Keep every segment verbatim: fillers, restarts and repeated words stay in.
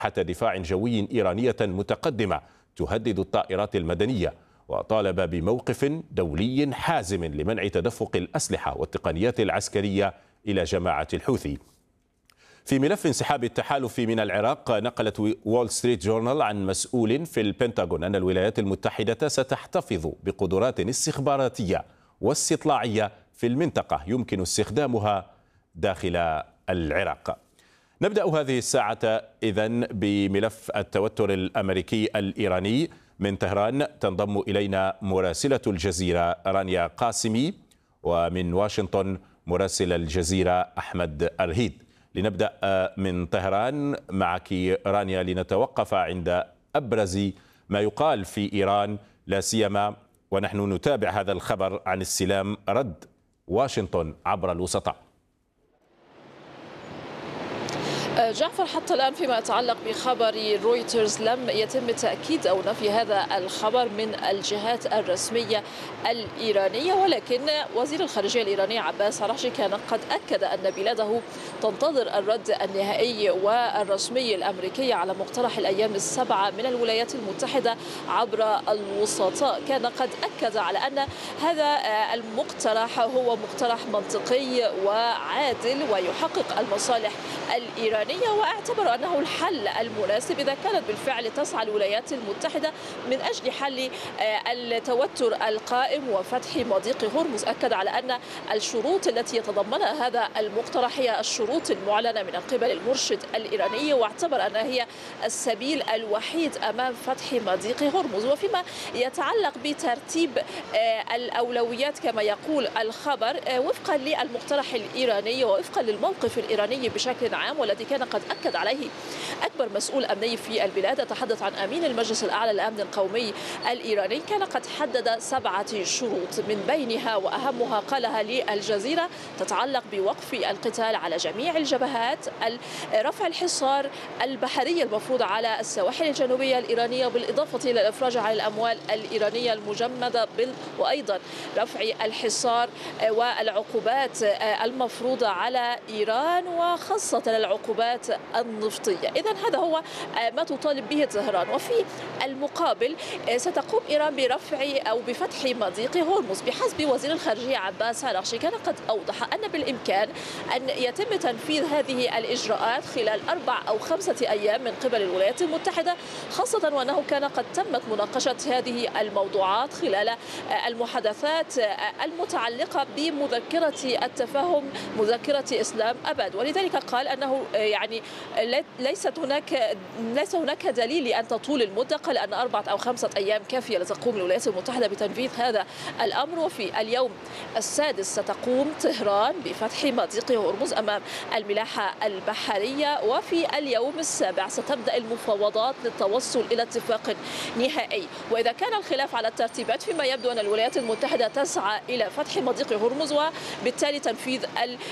دفاع جوي إيرانية متقدمة تهدد الطائرات المدنية، وطالب بموقف دولي حازم لمنع تدفق الأسلحة والتقنيات العسكرية إلى جماعة الحوثي. في ملف انسحاب التحالف من العراق، نقلت وول ستريت جورنال عن مسؤول في البنتاغون أن الولايات المتحدة ستحتفظ بقدرات استخباراتية واستطلاعية في المنطقة يمكن استخدامها داخل العراق. نبدأ هذه الساعة إذن بملف التوتر الأمريكي الإيراني. من طهران تنضم إلينا مراسلة الجزيرة رانيا قاسمي، ومن واشنطن مراسل الجزيرة أحمد أرهيد. لنبدأ من طهران معك رانيا لنتوقف عند أبرز ما يقال في إيران، لا سيما ونحن نتابع هذا الخبر عن استلام رد واشنطن عبر الوسطاء. جعفر، حتى الآن فيما يتعلق بخبر رويترز لم يتم تأكيد أو نفي هذا الخبر من الجهات الرسمية الإيرانية، ولكن وزير الخارجية الإيراني عباس عراقجي كان قد أكد أن بلاده تنتظر الرد النهائي والرسمي الأمريكي على مقترح الأيام السبعة من الولايات المتحدة عبر الوسطاء. كان قد أكد على أن هذا المقترح هو مقترح منطقي وعادل ويحقق المصالح الإيرانية، واعتبر أنه الحل المناسب إذا كانت بالفعل تسعى الولايات المتحدة من أجل حل التوتر القائم وفتح مضيق هرمز. أكد على أن الشروط التي يتضمنها هذا المقترح هي الشروط المعلنة من قبل المرشد الإيراني، واعتبر أنها هي السبيل الوحيد أمام فتح مضيق هرمز. وفيما يتعلق بترتيب الأولويات كما يقول الخبر، وفقا للمقترح الإيراني ووفقا للموقف الإيراني بشكل عام والذي كان قد أكد عليه أكبر مسؤول أمني في البلاد، أتحدث عن أمين المجلس الأعلى للأمن القومي الإيراني، كان قد حدد سبعة شروط من بينها وأهمها قالها للجزيرة تتعلق بوقف القتال على جميع الجبهات، رفع الحصار البحري المفروض على السواحل الجنوبية الإيرانية بالإضافة إلى الإفراج عن الأموال الإيرانية المجمدة، وأيضا رفع الحصار والعقوبات المفروضة على إيران وخاصة العقوبات النفطية. إذن هذا هو ما تطالب به طهران. وفي المقابل ستقوم إيران برفع أو بفتح مضيق هرمز. بحسب وزير الخارجية عباس عراقجي كان قد أوضح أن بالإمكان أن يتم تنفيذ هذه الإجراءات خلال أربع أو خمسة أيام من قبل الولايات المتحدة، خاصة وأنه كان قد تمت مناقشة هذه الموضوعات خلال المحادثات المتعلقة بمذكرة التفاهم، مذكرة إسلام أبد. ولذلك قال أنه يعني ليست هناك ليس هناك دليل لأن تطول المدة، قال أن أربعة أو خمسة أيام كافية لتقوم الولايات المتحدة بتنفيذ هذا الأمر. وفي اليوم السادس ستقوم طهران بفتح مضيق هرمز أمام الملاحة البحرية، وفي اليوم السابع ستبدأ المفاوضات للتوصل إلى اتفاق نهائي. وإذا كان الخلاف على الترتيبات فيما يبدو أن الولايات المتحدة تسعى إلى فتح مضيق هرمز وبالتالي تنفيذ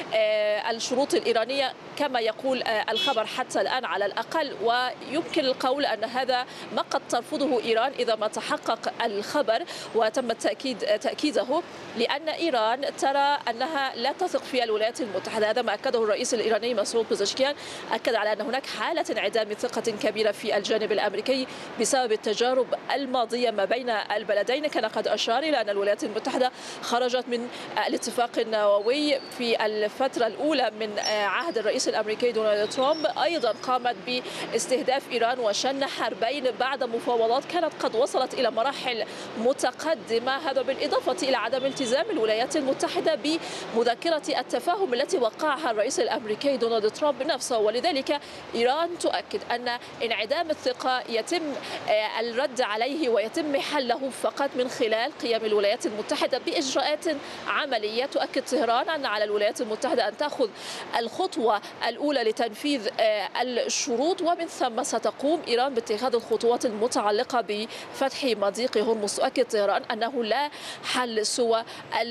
الشروط الإيرانية كما يقول الخبر حتى الآن على الأقل، ويمكن القول أن هذا ما قد ترفضه إيران إذا ما تحقق الخبر وتم التأكيد تأكيده، لأن إيران ترى أنها لا تثق في الولايات المتحدة. هذا ما أكده الرئيس الإيراني مسعود بزشكيان، أكد على أن هناك حالة انعدام ثقة كبيرة في الجانب الأمريكي بسبب التجارب الماضية ما بين البلدين. كان قد أشار إلى أن الولايات المتحدة خرجت من الاتفاق النووي في الفترة الأولى من عهد الرئيس الأمريكي دونالد ترامب، أيضا قامت باستهداف إيران وشن حربين بعد مفاوضات كانت قد وصلت إلى مراحل متقدمة، هذا بالإضافة إلى عدم التزام الولايات المتحدة بمذكرة التفاهم التي وقعها الرئيس الأمريكي دونالد ترامب نفسه. ولذلك إيران تؤكد أن انعدام الثقة يتم الرد عليه ويتم حله فقط من خلال قيام الولايات المتحدة بإجراءات عملية. تؤكد طهران أن على الولايات المتحدة أن تأخذ الخطوة الأولى لتنفيذ الشروط، ومن ثم ستقوم إيران باتخاذ الخطوات المتعلقة بفتح مضيق هرمز. تؤكد طهران أنه لا حل سوى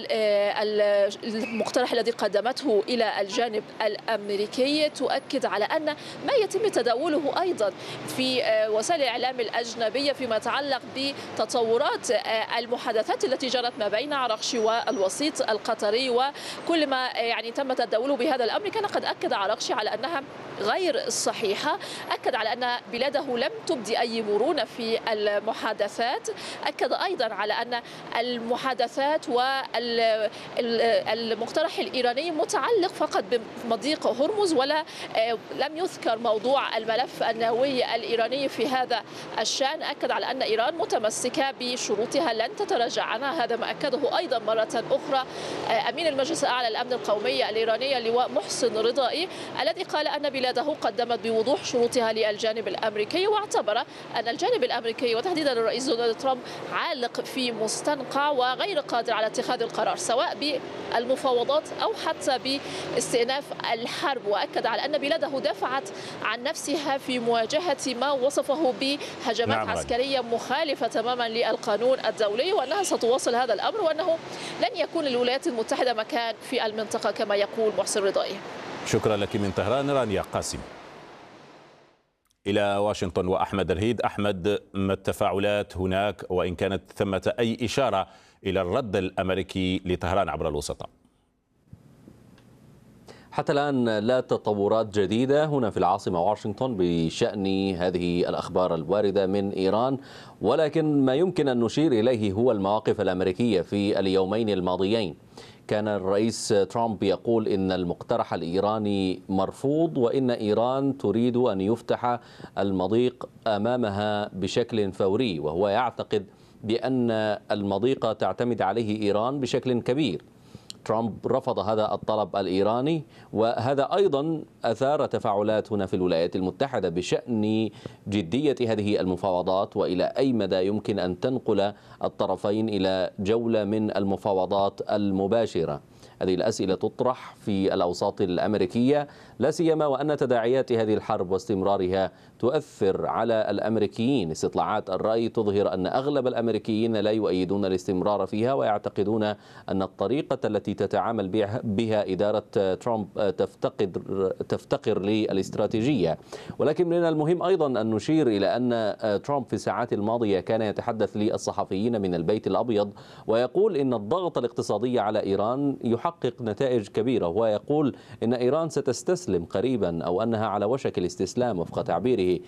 المقترح الذي قدمته إلى الجانب الأمريكي. تؤكد على أن ما يتم تداوله أيضا في وسائل الإعلام الأجنبية فيما يتعلق بتطورات المحادثات التي جرت ما بين عراقجي والوسيط القطري وكل ما يعني تم تداوله بهذا الأمر، كان قد أكد عراقجي على أنها غير الصحيحة. أكد على أن بلاده لم تبدي أي مرونة في المحادثات. أكد أيضا على أن المحادثات والمقترح الإيراني متعلق فقط بمضيق هرمز، ولا لم يذكر موضوع الملف النووي الإيراني في هذا الشأن. أكد على أن إيران متمسكة بشروطها لن تتراجع عنها. هذا ما أكده أيضا مرة أخرى أمين المجلس الأعلى للأمن القومي الإيراني اللواء محسن رضائي، الذي قال أن بلاده قدمت بوضوح شروطها للجانب الأمريكي، واعتبر أن الجانب الأمريكي وتحديدا الرئيس دونالد ترامب عالق في مستنقع وغير قادر على اتخاذ القرار سواء بالمفاوضات أو حتى باستئناف الحرب. وأكد على أن بلاده دافعت عن نفسها في مواجهة ما وصفه بهجمات نعم عسكرية مخالفة تماما للقانون الدولي، وأنها ستواصل هذا الأمر، وأنه لن يكون للولايات المتحدة مكان في المنطقة كما يقول محسن رضائي. شكرا لك من طهران رانيا قاسم. إلى واشنطن وأحمد الهيد. أحمد، ما التفاعلات هناك، وإن كانت ثمة أي إشارة إلى الرد الأمريكي لطهران عبر الوسطاء؟ حتى الآن لا تطورات جديدة هنا في العاصمة واشنطن بشأن هذه الأخبار الواردة من إيران، ولكن ما يمكن أن نشير إليه هو المواقف الأمريكية في اليومين الماضيين. كان الرئيس ترامب يقول إن المقترح الإيراني مرفوض، وإن إيران تريد أن يفتح المضيق أمامها بشكل فوري، وهو يعتقد بأن المضيق تعتمد عليه إيران بشكل كبير. ترامب رفض هذا الطلب الإيراني، وهذا أيضا أثار تفاعلات هنا في الولايات المتحدة بشأن جدية هذه المفاوضات، وإلى أي مدى يمكن أن تنقل الطرفين إلى جولة من المفاوضات المباشرة. هذه الأسئلة تطرح في الأوساط الأمريكية، لا سيما وأن تداعيات هذه الحرب واستمرارها تؤثر على الأمريكيين. استطلاعات الرأي تظهر أن أغلب الأمريكيين لا يؤيدون الاستمرار فيها، ويعتقدون أن الطريقة التي تتعامل بها إدارة ترامب تفتقر تفتقر للاستراتيجية. ولكن من المهم أيضا أن نشير إلى أن ترامب في الساعات الماضية كان يتحدث للصحفيين من البيت الأبيض، ويقول إن الضغط الاقتصادي على إيران يحقق نتائج كبيرة. هو يقول إن إيران ستستسلم قريبا، أو أنها على وشك الاستسلام وفق تعبيره،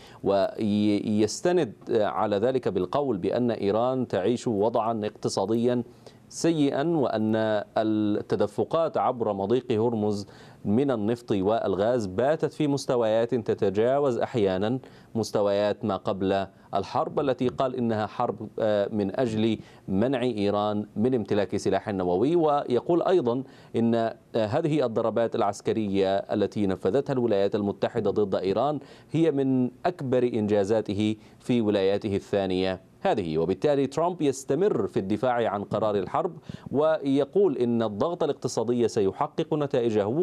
ويستند على ذلك بالقول بأن إيران تعيش وضعا اقتصاديا سيئا، وأن التدفقات عبر مضيق هرمز من النفط والغاز باتت في مستويات تتجاوز أحيانا مستويات ما قبل الحرب، التي قال إنها حرب من أجل منع إيران من امتلاك سلاح نووي. ويقول أيضا إن هذه الضربات العسكرية التي نفذتها الولايات المتحدة ضد إيران هي من أكبر إنجازاته في ولاياته الثانية هذه. وبالتالي ترامب يستمر في الدفاع عن قرار الحرب، ويقول إن الضغط الاقتصادي سيحقق نتائجه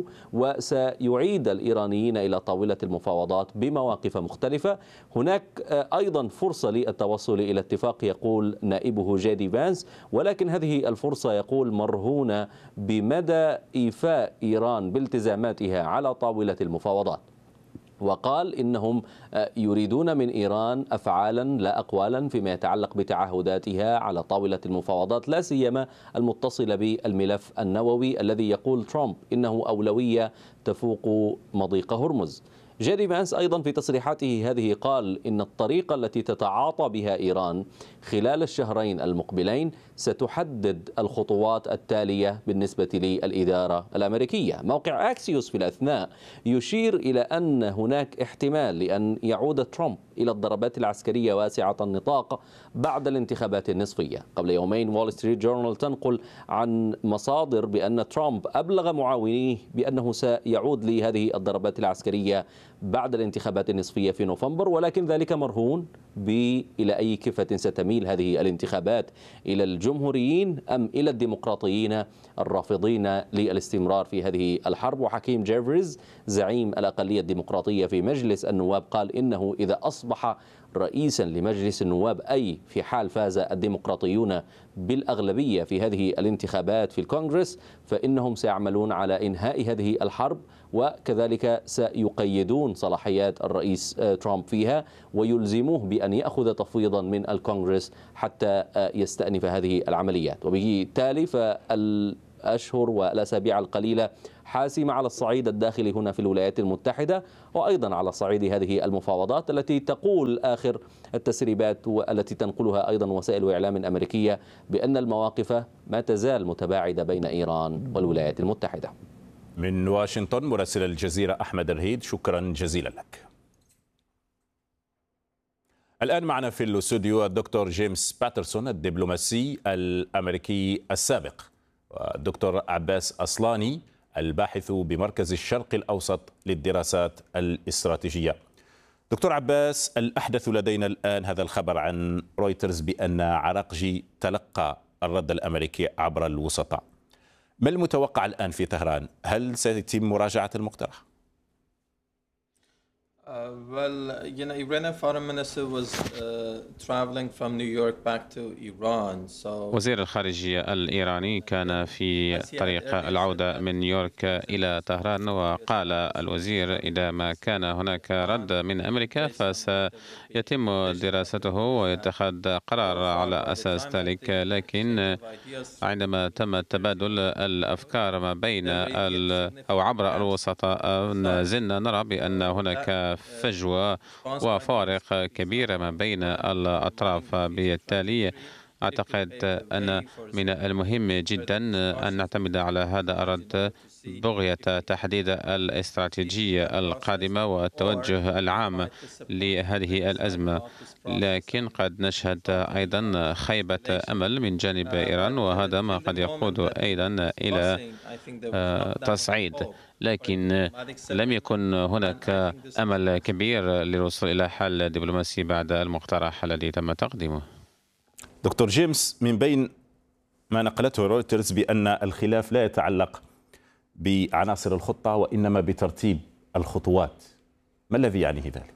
وسيعيد الإيرانيين إلى طاولة المفاوضات بمواقف مختلفة. هناك أيضا فرصة للتوصل إلى اتفاق، يقول نائبه جيدي فانس، ولكن هذه الفرصة يقول مرهونة بمدى إيفاء إيران بالتزاماتها على طاولة المفاوضات. وقال إنهم يريدون من إيران أفعالا لا أقوالا فيما يتعلق بتعهداتها على طاولة المفاوضات، لا سيما المتصلة بالملف النووي الذي يقول ترامب إنه أولوية تفوق مضيق هرمز. جيدي فانس أيضا في تصريحاته هذه قال إن الطريقة التي تتعاطى بها إيران خلال الشهرين المقبلين ستحدد الخطوات التالية بالنسبة للإدارة الأمريكية. موقع أكسيوس في الأثناء يشير إلى أن هناك احتمال لأن يعود ترامب إلى الضربات العسكرية واسعة النطاق بعد الانتخابات النصفية. قبل يومين وول ستريت جورنال تنقل عن مصادر بأن ترامب أبلغ معاونيه بأنه سيعود لهذه الضربات العسكرية بعد الانتخابات النصفية في نوفمبر، ولكن ذلك مرهون بإلى أي كفة ستميل هذه الانتخابات، إلى الجمهوريين أم إلى الديمقراطيين الرافضين للاستمرار في هذه الحرب. وحكيم جيفريز زعيم الأقلية الديمقراطية في مجلس النواب قال إنه إذا أصبح رئيسا لمجلس النواب، أي في حال فاز الديمقراطيون بالأغلبية في هذه الانتخابات في الكونغرس، فإنهم سيعملون على إنهاء هذه الحرب، وكذلك سيقيدون صلاحيات الرئيس ترامب فيها ويلزموه بأن يأخذ تفويضا من الكونغرس حتى يستأنف هذه العمليات. وبالتالي فال الأشهر والأسابيع القليلة حاسمة على الصعيد الداخلي هنا في الولايات المتحدة، وأيضا على صعيد هذه المفاوضات التي تقول آخر التسريبات والتي تنقلها أيضا وسائل إعلام أمريكية بأن المواقف ما تزال متباعدة بين إيران والولايات المتحدة. من واشنطن مراسل الجزيرة أحمد الرهيد، شكرا جزيلا لك. الآن معنا في الاستوديو الدكتور جيمس باترسون الدبلوماسي الأمريكي السابق، والدكتور عباس أصلاني الباحث بمركز الشرق الأوسط للدراسات الاستراتيجية. دكتور عباس، الأحدث لدينا الآن هذا الخبر عن رويترز بأن عراقجي تلقى الرد الأمريكي عبر الوسطاء. ما المتوقع الآن في طهران؟ هل سيتم مراجعة المقترح؟ Uh, well, you know, Iranian foreign minister was uh, traveling from New York back to Iran. So وزير الخارجية الإيراني كان في طريق العودة من نيويورك إلى طهران، وقال الوزير إذا ما كان هناك رد من أمريكا فسيتم دراسته ويتخذ قرار على أساس ذلك. لكن عندما تم تبادل الأفكار ما بين أو عبر الوسطاء زلنا نرى بأن هناك فجوة وفارق كبير ما بين الأطراف. بالتالي أعتقد أن من المهم جدا أن نعتمد على هذا الرد بغية تحديد الاستراتيجية القادمة والتوجه العام لهذه الأزمة. لكن قد نشهد أيضا خيبة أمل من جانب إيران، وهذا ما قد يقود أيضا إلى تصعيد. لكن لم يكن هناك أمل كبير للوصول إلى حل دبلوماسي بعد المقترح الذي تم تقديمه. دكتور جيمس، من بين ما نقلته رويترز بأن الخلاف لا يتعلق بعناصر الخطة وإنما بترتيب الخطوات، ما الذي يعنيه ذلك؟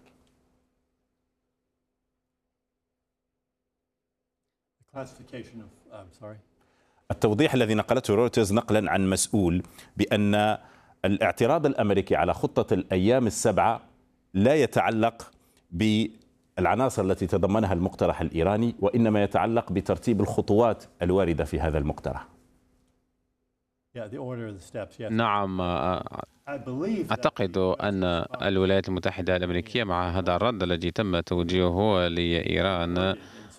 التوضيح الذي نقلته رويترز نقلا عن مسؤول بأن الاعتراض الأمريكي على خطة الأيام السبعة لا يتعلق بالعناصر التي تضمنها المقترح الإيراني، وإنما يتعلق بترتيب الخطوات الواردة في هذا المقترح. نعم، أعتقد أن الولايات المتحدة الأمريكية مع هذا الرد الذي تم توجيهه لإيران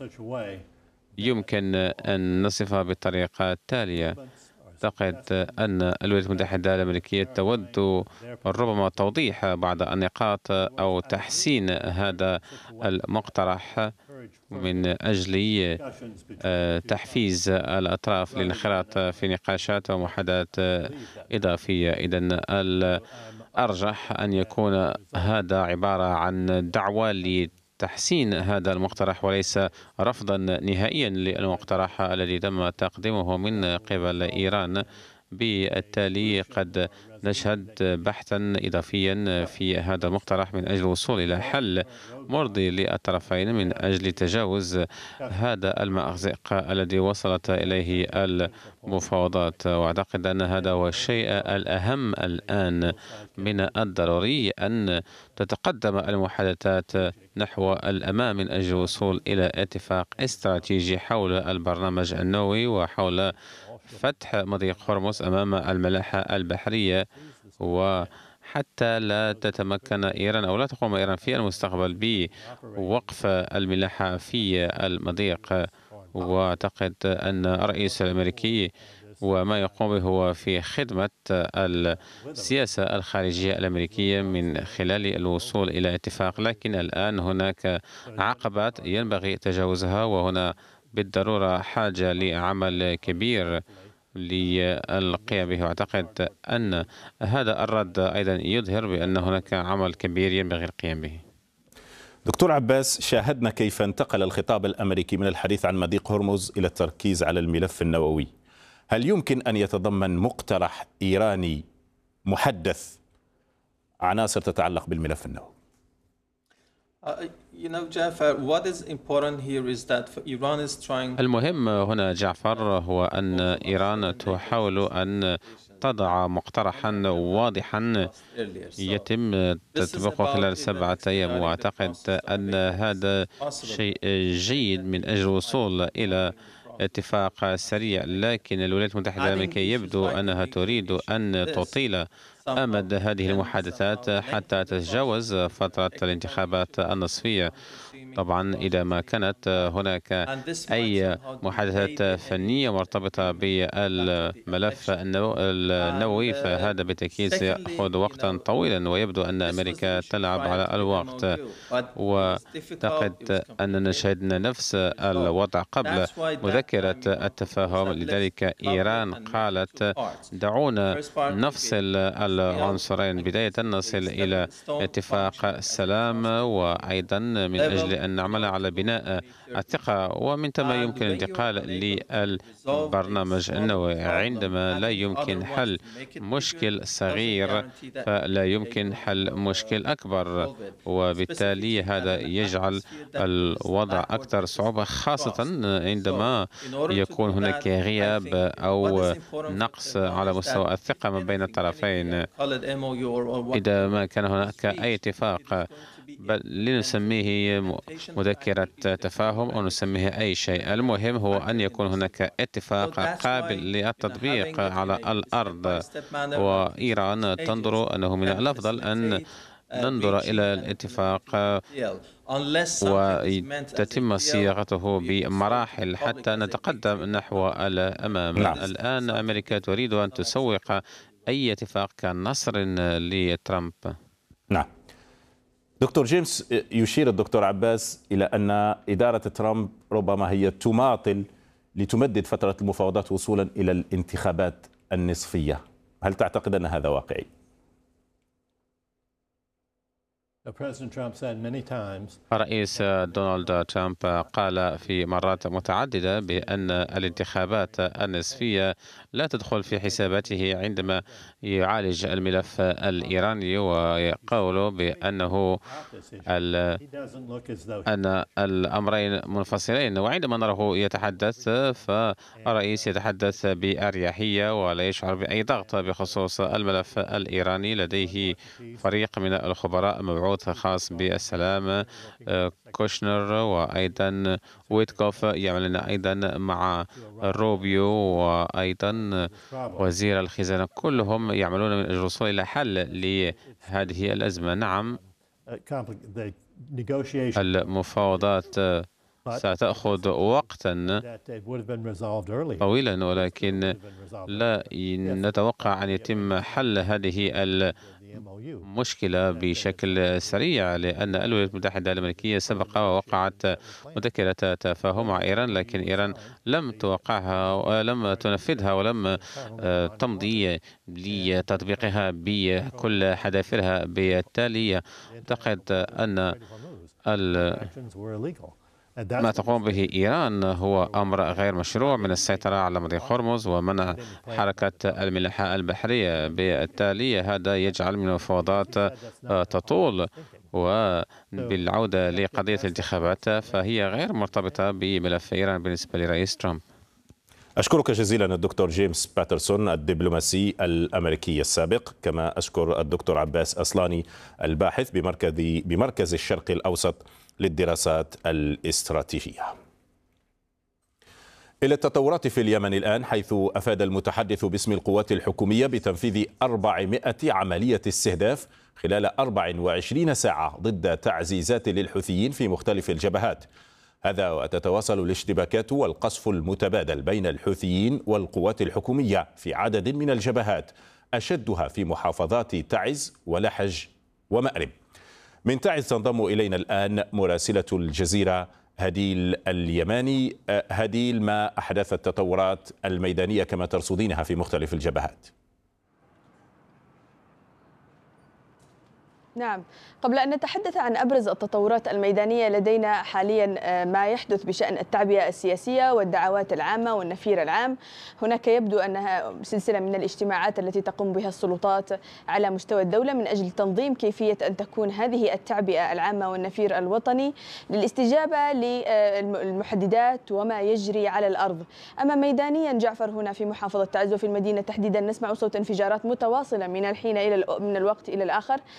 يمكن أن نصفها بالطريقة التالية. أعتقد أن الولايات المتحدة الأمريكية تود ربما توضيح بعض النقاط أو تحسين هذا المقترح من أجل تحفيز الأطراف للانخراط في نقاشات ومحادثات إضافية. إذن الأرجح أن يكون هذا عبارة عن دعوة لتحسين هذا المقترح وليس رفضا نهائيا للمقترح الذي تم تقديمه من قبل إيران. بالتالي قد نشهد بحثا إضافيا في هذا المقترح من أجل الوصول إلى حل مرضي للطرفين من أجل تجاوز هذا المأزق الذي وصلت إليه المفاوضات. وأعتقد أن هذا هو الشيء الأهم الآن. من الضروري أن تتقدم المحادثات نحو الأمام من أجل الوصول إلى اتفاق استراتيجي حول البرنامج النووي وحول فتح مضيق هرمز أمام الملاحة البحرية، وحتى لا تتمكن إيران أو لا تقوم إيران في المستقبل بوقف الملاحة في المضيق. وأعتقد أن الرئيس الأمريكي وما يقوم به هو في خدمة السياسة الخارجية الأمريكية من خلال الوصول إلى اتفاق. لكن الآن هناك عقبات ينبغي تجاوزها، وهنا بالضرورة حاجة لعمل كبير للقيام به. وأعتقد أن هذا الرد أيضا يظهر بأن هناك عمل كبير ينبغي القيام به. دكتور عباس، شاهدنا كيف انتقل الخطاب الأمريكي من الحديث عن مضيق هرمز إلى التركيز على الملف النووي. هل يمكن أن يتضمن مقترح إيراني محدث عناصر تتعلق بالملف النووي؟ المهم هنا جعفر هو أن إيران تحاول أن تضع مقترحا واضحا يتم تطبيقه خلال سبعة أيام. وأعتقد أن هذا شيء جيد من أجل الوصول إلى اتفاق سريع، لكن الولايات المتحدة الأمريكية يبدو أنها تريد أن تطيل أمد هذه المحادثات حتى تتجاوز فترة الانتخابات النصفية. طبعا إذا ما كانت هناك أي محادثات فنية مرتبطة بالملف النووي فهذا بالتأكيد سيأخذ وقتا طويلا، ويبدو أن أمريكا تلعب على الوقت، وأعتقد أننا شهدنا نفس الوضع قبل مذكرة التفاهم. لذلك إيران قالت دعونا نفصل العنصرين، بداية نصل إلى اتفاق سلام، وأيضا من أجل أن نعمل على بناء الثقة، ومن ثم يمكن الانتقال للبرنامج النووي. عندما لا يمكن حل مشكل صغير فلا يمكن حل مشكل أكبر، وبالتالي هذا يجعل الوضع أكثر صعوبة، خاصة عندما يكون هناك غياب أو نقص على مستوى الثقة ما بين الطرفين. إذا ما كان هناك أي اتفاق بل لنسميه مذكرة تفاهم أو نسميه أي شيء، المهم هو أن يكون هناك اتفاق قابل للتطبيق على الأرض، وإيران تنظر أنه من الأفضل أن ننظر إلى الاتفاق وتتم صياغته بمراحل حتى نتقدم نحو الأمام. نعم. الآن أمريكا تريد أن تسوق أي اتفاق كنصر لترامب. نعم. دكتور جيمس، يشير الدكتور عباس إلى أن إدارة ترامب ربما هي تماطل لتمدد فترة المفاوضات وصولا إلى الانتخابات النصفية، هل تعتقد أن هذا واقعي؟ الرئيس دونالد ترامب قال في مرات متعددة بأن الانتخابات النصفية لا تدخل في حساباته عندما يعالج الملف الإيراني، ويقول بأنه أن الأمرين منفصلين. وعندما نراه يتحدث فالرئيس يتحدث بأريحية ولا يشعر بأي ضغط بخصوص الملف الإيراني. لديه فريق من الخبراء مبعوث خاص بالسلام، كوشنر وأيضا ويتكوف يعملون أيضا مع روبيو وأيضا وزير الخزانة، كلهم يعملون من أجل الوصول إلى حل لهذه الأزمة. نعم، المفاوضات ستأخذ وقتا طويلا، ولكن لا نتوقع أن يتم حل هذه المشكلة بشكل سريع، لأن الولايات المتحدة الأمريكية سبق ووقعت مذكرة تفاهم مع إيران، لكن إيران لم توقعها ولم تنفذها ولم تمضي لتطبيقها بكل حذافيرها. بالتالي أعتقد أن ما تقوم به إيران هو أمر غير مشروع من السيطرة على مضيق هرمز ومنع حركة الملاحة البحرية. بالتالي هذا يجعل من المفاوضات تطول، وبالعودة لقضية الانتخابات فهي غير مرتبطة بملف إيران بالنسبة لرئيس ترامب. أشكرك جزيلا الدكتور جيمس باترسون الدبلوماسي الأمريكي السابق، كما أشكر الدكتور عباس أصلاني الباحث بمركز بمركز الشرق الأوسط للدراسات الاستراتيجية. إلى التطورات في اليمن الآن، حيث أفاد المتحدث باسم القوات الحكومية بتنفيذ أربعمائة عملية استهداف خلال أربع وعشرين ساعة ضد تعزيزات للحوثيين في مختلف الجبهات. هذا وتتواصل الاشتباكات والقصف المتبادل بين الحوثيين والقوات الحكومية في عدد من الجبهات، أشدها في محافظات تعز ولحج ومأرب. من تعز تنضم إلينا الآن مراسلة الجزيرة هديل اليماني. هديل، ما أحدث التطورات الميدانية كما ترصدينها في مختلف الجبهات؟ نعم، قبل أن نتحدث عن أبرز التطورات الميدانية لدينا حاليا ما يحدث بشأن التعبئة السياسية والدعوات العامة والنفير العام. هناك يبدو أنها سلسلة من الاجتماعات التي تقوم بها السلطات على مستوى الدولة من أجل تنظيم كيفية أن تكون هذه التعبئة العامة والنفير الوطني للاستجابة للمحددات وما يجري على الأرض. أما ميدانيا جعفر، هنا في محافظة تعز وفي المدينة تحديدا نسمع صوت انفجارات متواصلة من الحين إلى من الوقت إلى الآخر، خاصة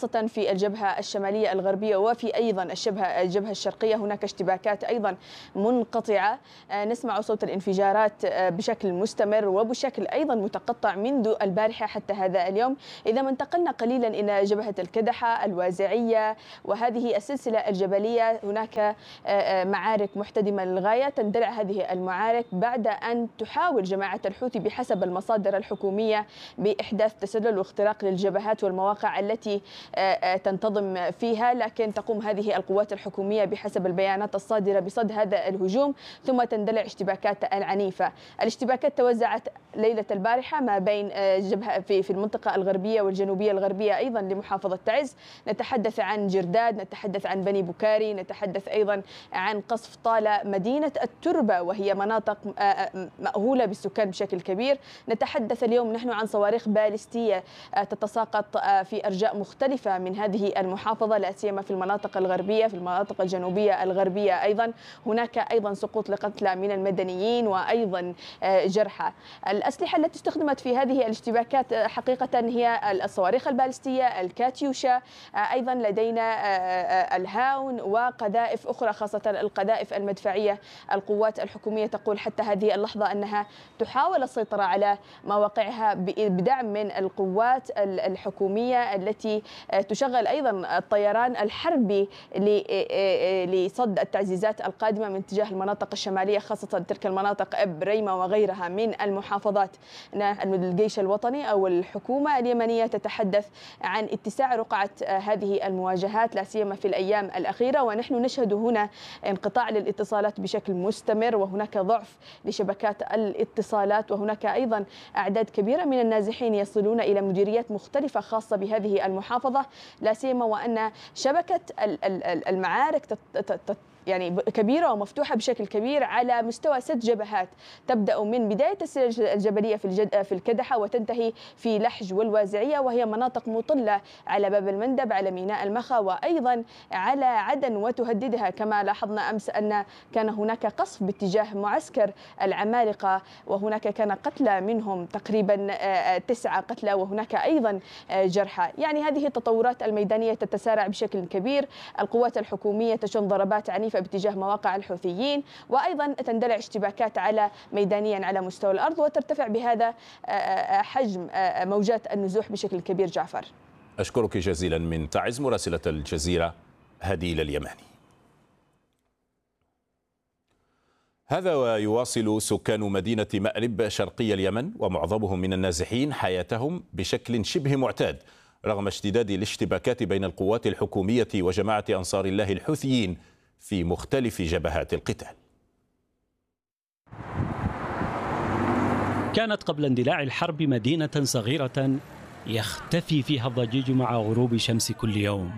خاصة في الجبهة الشمالية الغربية وفي أيضا الجبهة الجبهة الشرقية هناك اشتباكات أيضا منقطعة. نسمع صوت الانفجارات بشكل مستمر وبشكل أيضا متقطع منذ البارحة حتى هذا اليوم. إذا ما انتقلنا قليلا إلى جبهة الكدحة الوازعية وهذه السلسلة الجبلية، هناك معارك محتدمة للغاية. تندلع هذه المعارك بعد أن تحاول جماعة الحوثي بحسب المصادر الحكومية بإحداث تسلل واختراق للجبهات والمواقع التي تنتظم فيها، لكن تقوم هذه القوات الحكومية بحسب البيانات الصادرة بصد هذا الهجوم، ثم تندلع اشتباكات العنيفة. الاشتباكات توزعت ليلة البارحة ما بين جبهة في في المنطقة الغربية والجنوبية الغربية أيضا لمحافظة تعز. نتحدث عن جرداد، نتحدث عن بني بكاري، نتحدث أيضا عن قصف طالة، مدينة التربة وهي مناطق مأهولة بالسكان بشكل كبير. نتحدث اليوم نحن عن صواريخ باليستية تتساقط في أرجاء مختلفة من هذه المحافظة، لا سيما في المناطق الغربية، في المناطق الجنوبية الغربية أيضا هناك أيضا سقوط لقتلى من المدنيين وأيضا جرحى. الأسلحة التي استخدمت في هذه الاشتباكات حقيقة هي الصواريخ البالستية، الكاتيوشا، أيضا لدينا الهاون وقذائف أخرى خاصة القذائف المدفعية. القوات الحكومية تقول حتى هذه اللحظة أنها تحاول السيطرة على مواقعها بدعم من القوات الحكومية التي تشغل أيضا الطيران الحربي لصد التعزيزات القادمة من اتجاه المناطق الشمالية، خاصة تلك المناطق بريمة وغيرها من المحافظات. الجيش الوطني أو الحكومة اليمنية تتحدث عن اتساع رقعة هذه المواجهات لا سيما في الأيام الأخيرة، ونحن نشهد هنا انقطاع للاتصالات بشكل مستمر، وهناك ضعف لشبكات الاتصالات، وهناك أيضا أعداد كبيرة من النازحين يصلون إلى مديريات مختلفة خاصة بهذه المحافظة، لا سيما وأن شبكة المعارك يعني كبيرة ومفتوحة بشكل كبير على مستوى ست جبهات، تبدأ من بداية السلسلة الجبلية في الجد في الكدحة وتنتهي في لحج والوازعية، وهي مناطق مطلة على باب المندب، على ميناء المخا، وأيضا على عدن وتهددها. كما لاحظنا أمس أن كان هناك قصف باتجاه معسكر العمالقة، وهناك كان قتلى منهم تقريبا تسعة قتلى، وهناك أيضا جرحى. يعني هذه التطورات الميدانية تتسارع بشكل كبير. القوات الحكومية تشن ضربات عنيفة باتجاه مواقع الحوثيين، وأيضا تندلع اشتباكات على ميدانيا على مستوى الأرض، وترتفع بهذا حجم موجات النزوح بشكل كبير. جعفر، أشكرك جزيلا من تعز مراسلة الجزيرة هديل اليماني. هذا ويواصل سكان مدينة مأرب شرقي اليمن ومعظمهم من النازحين حياتهم بشكل شبه معتاد رغم اشتداد الاشتباكات بين القوات الحكومية وجماعة أنصار الله الحوثيين في مختلف جبهات القتال. كانت قبل اندلاع الحرب مدينة صغيرة يختفي فيها الضجيج مع غروب شمس كل يوم.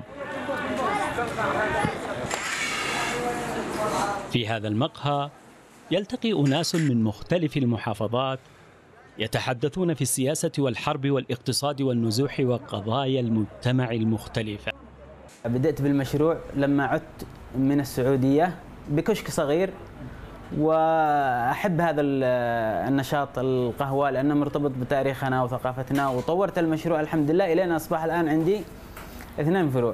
في هذا المقهى يلتقي أناس من مختلف المحافظات يتحدثون في السياسة والحرب والاقتصاد والنزوح وقضايا المجتمع المختلفة. بدأت بالمشروع لما عدت من السعودية بكشك صغير، وأحب هذا النشاط القهوة لأنه مرتبط بتاريخنا وثقافتنا، وطورت المشروع الحمد لله إلى أن أصبح الآن عندي اثنين فروع.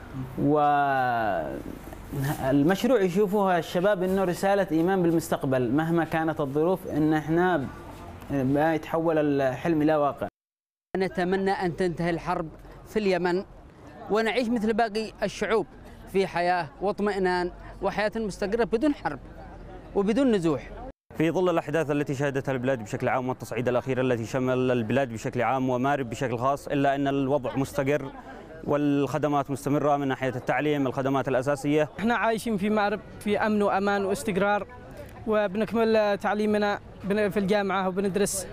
والمشروع يشوفوها الشباب إنه رسالة إيمان بالمستقبل مهما كانت الظروف، إن إحنا يتحول الحلم إلى واقع. نتمنى أن تنتهي الحرب في اليمن ونعيش مثل باقي الشعوب في حياة واطمئنان وحياة مستقرة بدون حرب وبدون نزوح. في ظل الأحداث التي شهدتها البلاد بشكل عام والتصعيد الأخير التي شمل البلاد بشكل عام ومأرب بشكل خاص، إلا أن الوضع مستقر والخدمات مستمرة من ناحية التعليم، الخدمات الأساسية. احنا عايشين في مأرب في أمن وأمان واستقرار، وبنكمل تعليمنا في الجامعة وبندرس.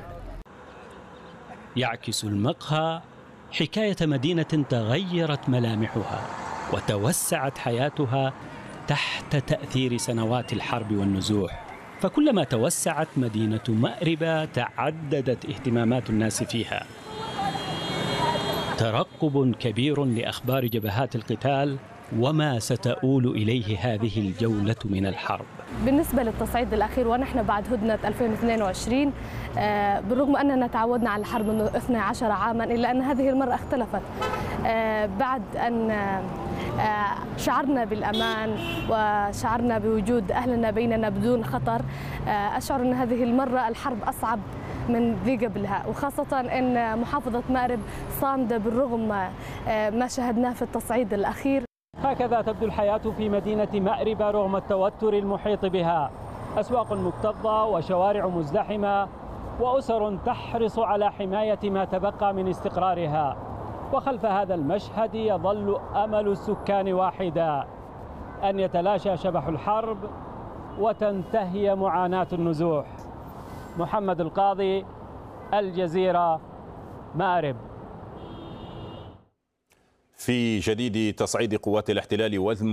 يعكس المقهى حكاية مدينة تغيرت ملامحها وتوسعت حياتها تحت تأثير سنوات الحرب والنزوح، فكلما توسعت مدينة مأرب تعددت اهتمامات الناس فيها. ترقب كبير لأخبار جبهات القتال وما ستؤول إليه هذه الجولة من الحرب. بالنسبة للتصعيد الأخير ونحن بعد هدنة ألفين واثنين وعشرين، بالرغم أننا تعودنا على الحرب منذ اثني عشر عاما، إلا أن هذه المرة اختلفت. بعد أن شعرنا بالأمان وشعرنا بوجود أهلنا بيننا بدون خطر، أشعر أن هذه المرة الحرب أصعب من ذي قبلها، وخاصة أن محافظة مأرب صامدة بالرغم ما شاهدناه في التصعيد الأخير. هكذا تبدو الحياة في مدينة مأرب رغم التوتر المحيط بها، أسواق مكتظة وشوارع مزدحمة وأسر تحرص على حماية ما تبقى من استقرارها. وخلف هذا المشهد يظل أمل السكان واحدا: أن يتلاشى شبح الحرب وتنتهي معاناة النزوح. محمد القاضي، الجزيرة، مأرب. في جديد تصعيد قوات الاحتلال